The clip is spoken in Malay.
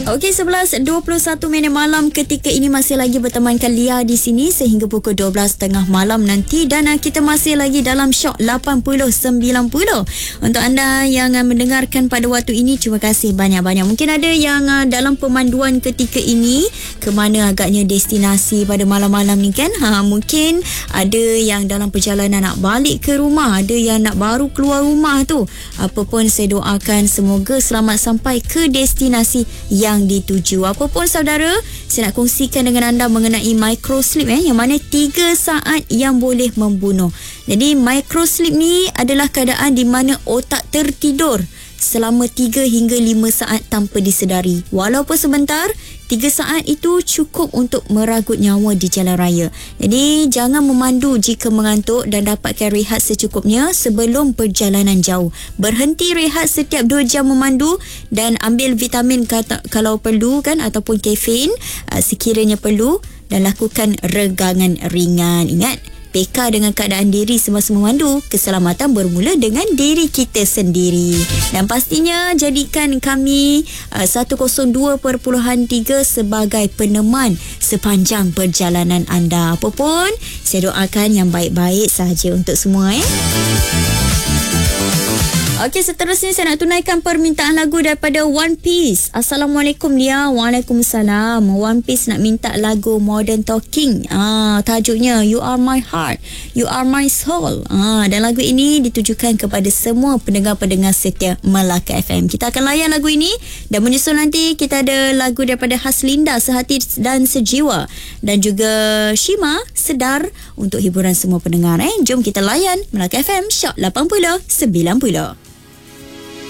Okey, 11:21 malam ketika ini masih lagi bertemankan Lia di sini sehingga pukul 12.30 malam nanti, dan kita masih lagi dalam Shock 80-90. Untuk anda yang mendengarkan pada waktu ini, terima kasih banyak-banyak. Mungkin ada yang dalam pemanduan ketika ini ke mana agaknya destinasi pada malam-malam ni kan. Mungkin ada yang dalam perjalanan nak balik ke rumah, ada yang nak baru keluar rumah tu. Apapun, saya doakan semoga selamat sampai ke destinasi yang dituju. Apapun saudara, saya nak kongsikan dengan anda mengenai microsleep yang mana 3 saat yang boleh membunuh. Jadi microsleep ni adalah keadaan di mana otak tertidur selama 3 hingga 5 saat tanpa disedari. Walaupun sebentar, 3 saat itu cukup untuk meragut nyawa di jalan raya. Jadi jangan memandu jika mengantuk dan dapatkan rehat secukupnya sebelum perjalanan jauh. Berhenti rehat setiap 2 jam memandu dan ambil vitamin kalau perlu kan, ataupun kafein sekiranya perlu, dan lakukan regangan ringan. Ingat, PK dengan keadaan diri semasa memandu. Keselamatan bermula dengan diri kita sendiri. Dan pastinya jadikan kami 102.3 sebagai peneman sepanjang perjalanan anda. Apapun, saya doakan yang baik-baik sahaja untuk semua. Okey, seterusnya saya nak tunaikan permintaan lagu daripada One Piece. Assalamualaikum Lia. Waalaikumsalam. One Piece nak minta lagu Modern Talking. Tajuknya You Are My Heart, You Are My Soul. Dan lagu ini ditujukan kepada semua pendengar-pendengar setia Melaka FM. Kita akan layan lagu ini, dan menyusul nanti kita ada lagu daripada Haslinda, Sehati dan Sejiwa, dan juga Shima, Sedar, untuk hiburan semua pendengar. Jom kita layan Melaka FM Shock 80-90.